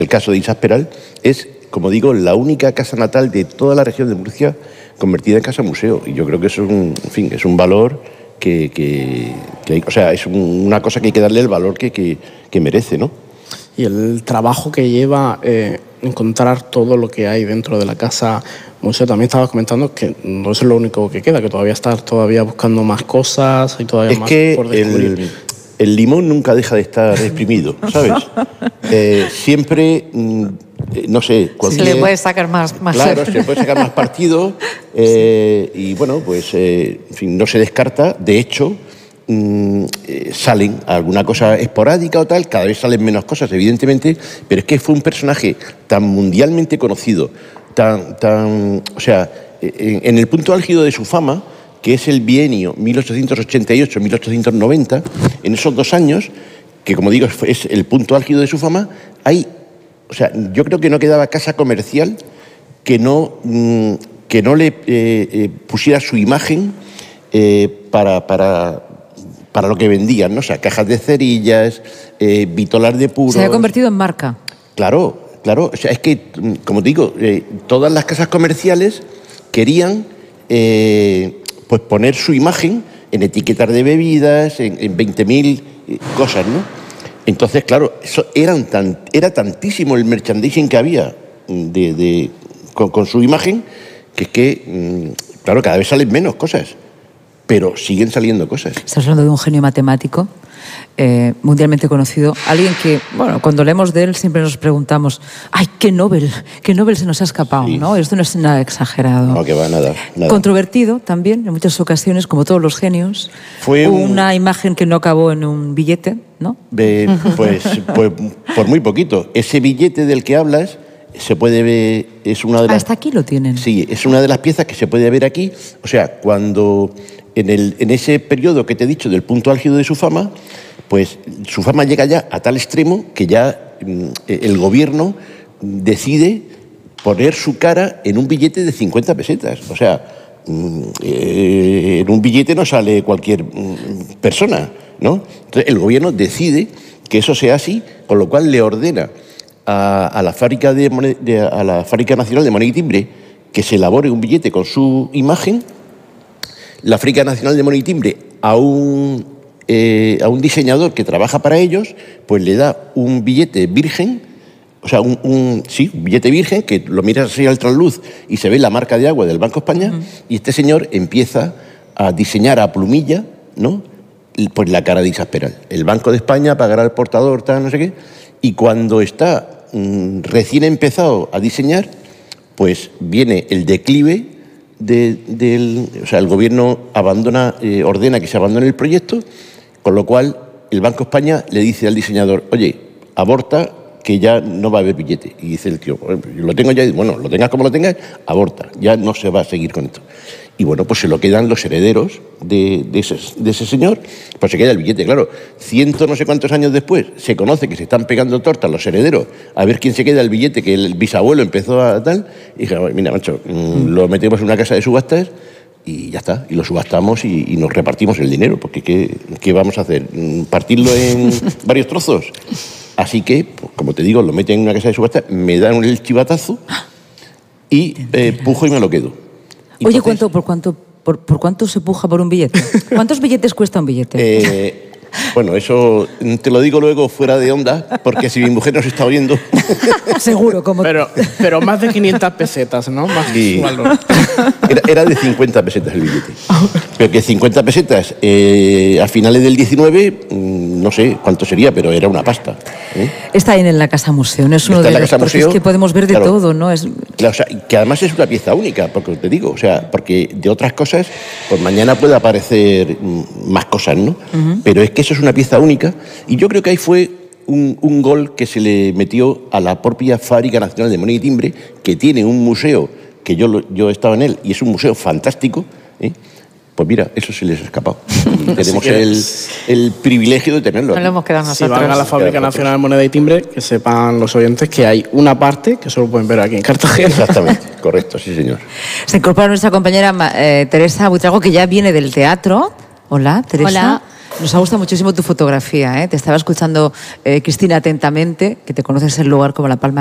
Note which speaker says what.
Speaker 1: El caso de Isas Peral es, como digo, la única casa natal de toda la región de Murcia convertida en casa museo. Y yo creo que eso es es un valor que o sea, es una cosa que hay que darle el valor que merece, ¿no?
Speaker 2: Y el trabajo que lleva encontrar todo lo que hay dentro de la casa museo. También estabas comentando que no es lo único que queda, que todavía estás buscando más cosas y todavía más por descubrir.
Speaker 1: El limón nunca deja de estar exprimido, ¿sabes? Siempre, no sé...
Speaker 3: Se le puede sacar más.
Speaker 1: Claro, se le puede sacar más partido y bueno, pues, en fin, no se descarta. De hecho, salen alguna cosa esporádica o tal, cada vez salen menos cosas, evidentemente, pero es que fue un personaje tan mundialmente conocido, o sea, en el punto álgido de su fama, que es el bienio 1888-1890, en esos 2 años, que como digo es el punto álgido de su fama, o sea, yo creo que no quedaba casa comercial que no le pusiera su imagen para lo que vendían, ¿no? O sea, cajas de cerillas, vitolar de puros...
Speaker 3: Se había convertido en marca.
Speaker 1: Claro. O sea, es que, como te digo, todas las casas comerciales querían... pues poner su imagen en etiquetas de bebidas, en 20.000 cosas, ¿no? Entonces, claro, eso era tantísimo el merchandising que había con su imagen, que es que, claro, cada vez salen menos cosas, pero siguen saliendo cosas.
Speaker 3: Estás hablando de un genio matemático mundialmente conocido, alguien que, bueno, cuando leemos de él siempre nos preguntamos, ¡ay, qué Nobel se nos ha escapado! Sí. ¿No? Esto no es nada exagerado.
Speaker 1: No, que va, nada.
Speaker 3: Controvertido también, en muchas ocasiones, como todos los genios.
Speaker 1: Fue
Speaker 3: una imagen que no acabó en un billete, ¿no?
Speaker 1: Pues por muy poquito. Ese billete del que hablas se puede ver, es una de las...
Speaker 3: Hasta aquí lo tienen.
Speaker 1: Sí, es una de las piezas que se puede ver aquí. O sea, cuando en ese periodo que te he dicho del punto álgido de su fama, pues su fama llega ya a tal extremo que ya el gobierno decide poner su cara en un billete de 50 pesetas. O sea, en un billete no sale cualquier persona, ¿no? Entonces el gobierno decide que eso sea así, con lo cual le ordena a la Fábrica Nacional de Moneda y Timbre que se elabore un billete con su imagen. La Fábrica Nacional de Moneda y Timbre a un diseñador que trabaja para ellos, pues le da un billete virgen, o sea, un billete virgen, que lo miras así al trasluz y se ve la marca de agua del Banco España, y este señor empieza a diseñar a plumilla, ¿no?, pues la cara de Isas Peral. El Banco de España pagará al portador, tal, no sé qué, y cuando está recién empezado a diseñar, pues viene el declive o sea, el gobierno ordena que se abandone el proyecto, con lo cual el Banco España le dice al diseñador, oye, aborta, que ya no va a haber billete. Y dice el tío, lo tengo ya, bueno, lo tengas como lo tengas, aborta, ya no se va a seguir con esto. Y bueno, pues se lo quedan los herederos de ese señor, pues se queda el billete. Claro, no sé cuántos años después se conoce que se están pegando tortas los herederos a ver quién se queda el billete, que el bisabuelo empezó a tal, y dije, mira, macho, lo metemos en una casa de subastas y ya está, y lo subastamos y nos repartimos el dinero, porque ¿qué vamos a hacer? ¿Partirlo en varios trozos? Así que, pues, como te digo, lo meten en una casa de subastas, me dan el chivatazo y pujo y me lo quedo.
Speaker 3: Oye, entonces, ¿por cuánto se puja por un billete? ¿Cuántos billetes cuesta un billete?
Speaker 1: Bueno, eso te lo digo luego fuera de onda, porque si mi mujer nos está oyendo...
Speaker 3: Seguro, como...
Speaker 2: Pero más de 500 pesetas, ¿no? Más
Speaker 1: sí.
Speaker 2: valor.
Speaker 1: Era de 50 pesetas el billete. Pero que 50 pesetas a finales del 19, no sé cuánto sería, pero era una pasta.
Speaker 3: Está ahí en la Casa Museo, no es uno de los porque es que podemos ver de todo, ¿no?
Speaker 1: Claro, o sea, que además es una pieza única, porque te digo, o sea, porque de otras cosas, pues mañana puede aparecer más cosas, ¿no? Pero es que eso es una pieza única, y yo creo que ahí fue un gol que se le metió a la propia Fábrica Nacional de Moneda y Timbre, que tiene un museo, que yo estaba en él, y es un museo fantástico, pues mira, eso se les ha escapado. Y tenemos el privilegio de tenerlo.
Speaker 3: No lo hemos quedado nosotros.
Speaker 2: Si van a la Fábrica Nacional de Moneda y Timbre, que sepan los oyentes que hay una parte que solo pueden ver aquí en Cartagena.
Speaker 1: Exactamente, correcto, sí señor.
Speaker 3: Se incorpora nuestra compañera Teresa Buitrago, que ya viene del teatro. Hola, Teresa.
Speaker 4: Hola.
Speaker 3: Nos ha gustado muchísimo tu fotografía, ¿eh? Te estaba escuchando, Cristina, atentamente, que te conoces el lugar como la palma